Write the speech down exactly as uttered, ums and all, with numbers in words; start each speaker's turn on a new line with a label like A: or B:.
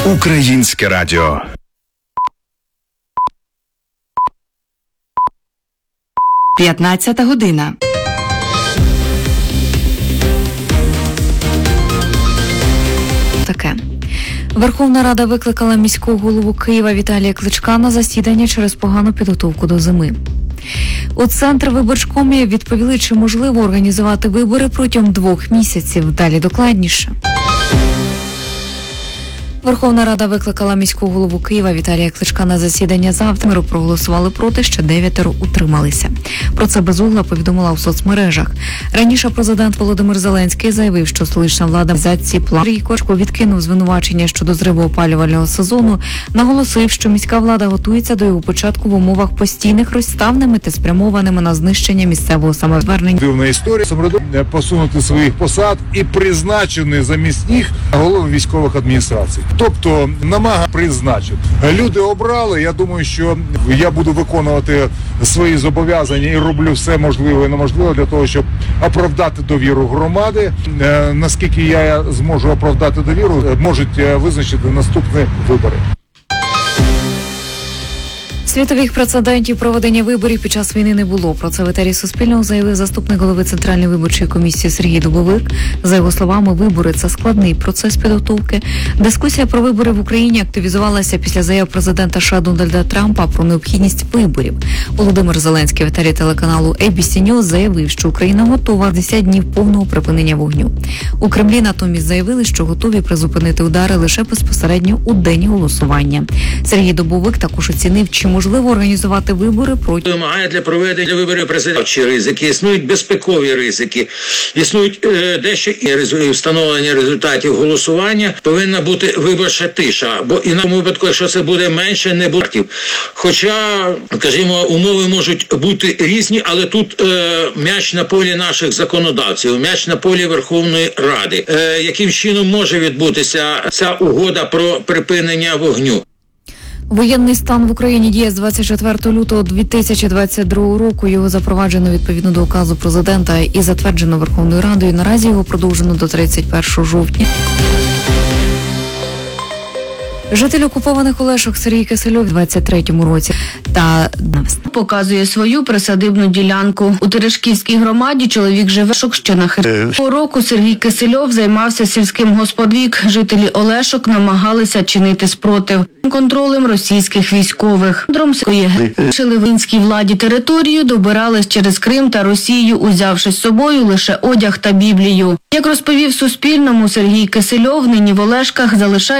A: Українське радіо.
B: п'ятнадцята година. Таке. Верховна Рада викликала міського голову Києва Віталія Кличка на засідання через погану підготовку до зими. У Центрвиборчкомі відповіли, чи можливо організувати вибори протягом двох місяців. Далі докладніше. Верховна Рада викликала міського голову Києва Віталія Кличка на засідання завтра. Миру проголосували проти, ще дев'ятеро утрималися. Про це Безугла повідомила у соцмережах. Раніше президент Володимир Зеленський заявив, що столична влада за ці плани Кочко відкинув звинувачення щодо зриву опалювального сезону, наголосив, що міська влада готується до його початку в умовах постійних розставними та спрямованими на знищення місцевого самоврядування.
C: Дивна історія. Самоврядування посунути своїх посад і призначені замість них голови військових адміністрацій. Тобто намага призначити. Люди обрали, я думаю, що я буду виконувати свої зобов'язання і роблю все можливе і неможливе для того, щоб оправдати довіру громади. Е, наскільки я зможу оправдати довіру, можуть визначити наступні вибори.
B: Світових прецедентів проведення виборів під час війни не було. Про це в етері Суспільного заявив заступник голови Центральної виборчої комісії Сергій Дубовик. За його словами, вибори – це складний процес підготовки. Дискусія про вибори в Україні активізувалася після заяв президента США Дональда Трампа про необхідність виборів. Володимир Зеленський в етері телеканалу ей бі сі News заявив, що Україна готова десять днів повного припинення вогню. У Кремлі натомість заявили, що готові призупинити удари лише безпосередньо у день голосування. Сергій Дубовик також оцінив, чи можливо організувати вибори проти.
D: Вимагає для проведення виборів президентські ризики, існують безпекові ризики, існують е, дещо і резу... встановлення результатів голосування. Повинна бути виборча тиша, бо і на випадку, якщо це буде менше, не буде. Хоча, скажімо, умови можуть бути різні, але тут е, м'яч на полі наших законодавців, м'яч на полі Верховної Ради. Е, яким чином може відбутися ця угода про припинення вогню?
B: Воєнний стан в Україні діє з двадцять четвертого лютого дві тисячі двадцять другого року. Його запроваджено відповідно до указу президента і затверджено Верховною Радою. Наразі його продовжено до тридцять першого жовтня. Житель окупованих Олешок Сергій Кисельов в двадцять третьому році та
E: показує свою присадибну ділянку. У Терешківській громаді чоловік живе, що на Херсонського року Сергій Кисельов займався сільським господарством. Жителі Олешок намагалися чинити спротив контролем російських військових. Дромської шелевинській владі територію добирались через Крим та Росію, узявши з собою лише одяг та Біблію. Як розповів Суспільному, Сергій Кисельов нині в Олешках залишає